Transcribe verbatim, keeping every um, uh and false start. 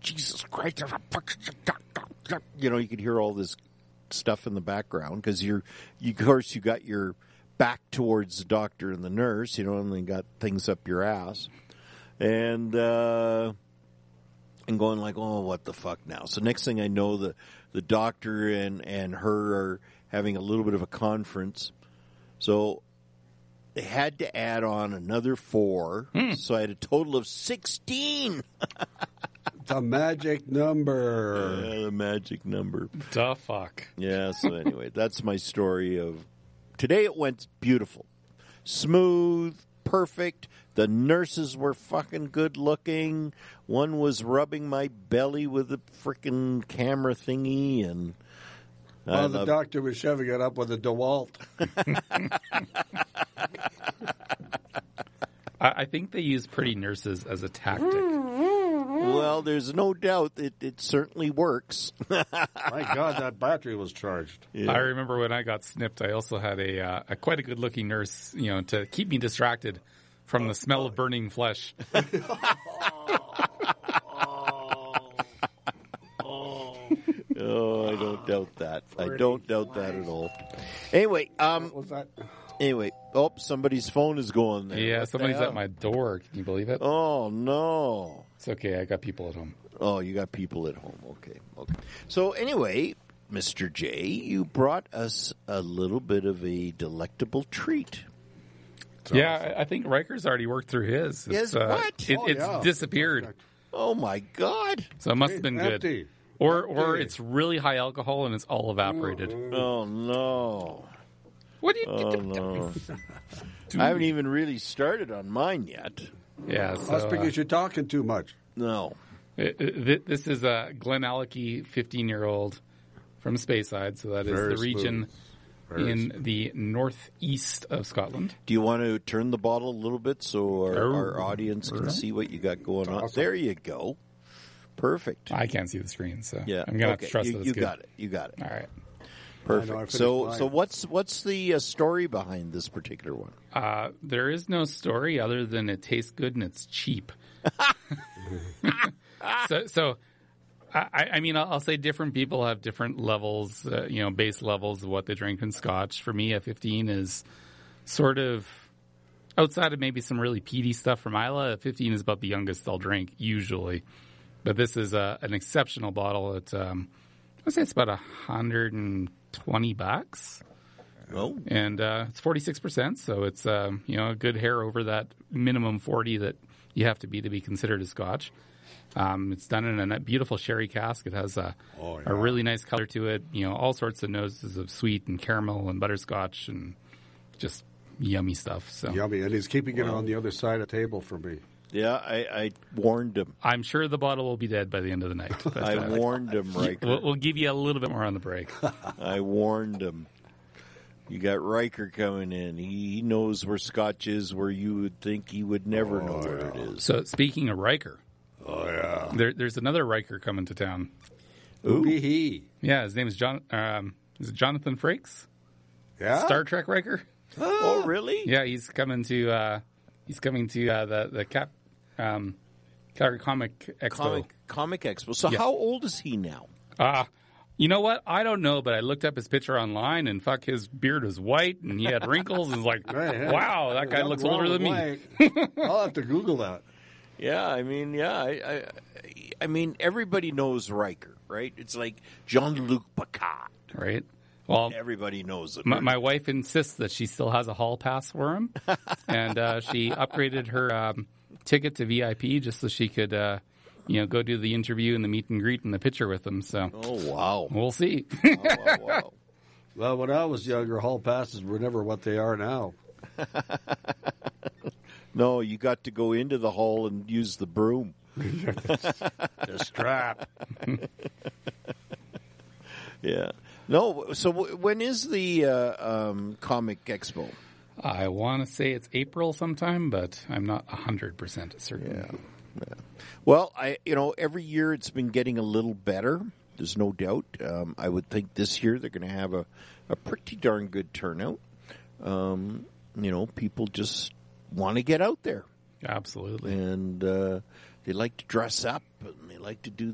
Jesus Christ, there's a fucking doctor. You know, you could hear all this stuff in the background because you're, you, of course, you got your back towards the doctor and the nurse, you know, and they got things up your ass. And, uh, and going like, oh, what the fuck now? So next thing I know, the, the doctor and, and her are having a little bit of a conference. So they had to add on another four. Hmm. So I had a total of sixteen. The magic number. Yeah, the magic number. The fuck. Yeah, so anyway, that's my story of today. It went beautiful. Smooth, perfect. The nurses were fucking good looking. One was rubbing my belly with a freaking camera thingy, and well, the doctor was shoving it up with a DeWalt. I think they use pretty nurses as a tactic. Well, there's no doubt it, it certainly works. My God, that battery was charged. Yeah. I remember when I got snipped, I also had a, uh, a quite a good looking nurse, you know, to keep me distracted from the smell of burning flesh. Oh, I don't doubt that. I don't doubt that at all. Anyway, um, what was that? Anyway, oh, somebody's phone is going there. Yeah, what somebody's at my door. Can you believe it? Oh, no. It's okay. I got people at home. Oh, you got people at home. Okay. Okay. So anyway, Mister J, you brought us a little bit of a delectable treat. So, yeah, I think Riker's already worked through his. Yes, uh, what? It, oh, it's yeah. disappeared. Oh, my God. So it must have been Empty. good. Or Empty. or it's really high alcohol and it's all evaporated. Mm-hmm. Oh, no. What do you Oh, no. I haven't even really started on mine yet. Yeah, so, That's because uh, you're talking too much. No. It, it, this is a Glen Alecky fifteen-year-old from Speyside, so that is Very the region Very in smooth. the northeast of Scotland. Do you want to turn the bottle a little bit so our, Oh. our audience can see what you got going on? Awesome. There you go. Perfect. I can't see the screen, so Yeah. I'm gonna okay. have to trust you, that it's you good. got it. You got it. All right. Perfect. I know, I finished so, mine. so what's what's the uh, story behind this particular one? Uh, there is no story other than it tastes good and it's cheap. so, so I, I mean, I'll, I'll say different people have different levels, uh, you know, base levels of what they drink in Scotch. For me, a fifteen is sort of outside of maybe some really peaty stuff from Isla. A fifteen is about the youngest I'll drink usually, but this is a, an exceptional bottle. At um, I would say it's about a hundred and twenty bucks. Oh, And uh, it's forty-six percent, so it's um, you know a good hair over that minimum forty that you have to be to be considered a Scotch. Um, it's done in a beautiful sherry cask. It has a, Oh, yeah. a really nice color to it. You know, all sorts of noses of sweet and caramel and butterscotch and just yummy stuff. So Yummy. And he's keeping it on the other side of the table for me. yeah. I, I warned him. I'm sure the bottle will be dead by the end of the night. But, I uh, warned him, Riker. we'll, we'll give you a little bit more on the break. I warned him. You got Riker coming in. He, he knows where Scotch is, where you would think he would never know where it is. So speaking of Riker, Oh, yeah. there, there's another Riker coming to town. Who be he? Yeah, his name is John. Um, is it Jonathan Frakes? Yeah? Star Trek Riker. Oh, really? Yeah, he's coming to uh, he's coming to uh, the the Cap um, Calgary Comic Expo. Comic Comic Expo. So Yeah. how old is he now? Ah, you know what? I don't know, but I looked up his picture online, and fuck, his beard was white, and he had wrinkles, and was like, Hey, hey. wow, that guy Nothing looks wrong older than with me. white. I'll have to Google that. Yeah, I mean, yeah, I, I, I mean, everybody knows Riker, right? It's like Jean-Luc Picard. Right? Well, Everybody knows it. my, my wife insists that she still has a hall pass for him, and uh, she upgraded her um, ticket to V I P just so she could, uh, you know, go do the interview and the meet and greet and the picture with him. So Oh, wow. we'll see. wow, wow, wow. Well, when I was younger, hall passes were never what they are now. No, you got to go into the hall and use the broom. The strap. Yeah. No, so w- when is the uh, um, Comic Expo? I want to say it's April sometime, but I'm not one hundred percent certain. Yeah. Well, I you know every year it's been getting a little better. There's no doubt. Um, I would think this year they're going to have a, a pretty darn good turnout. Um, you know, people just want to get out there, Absolutely. and uh, they like to dress up and they like to do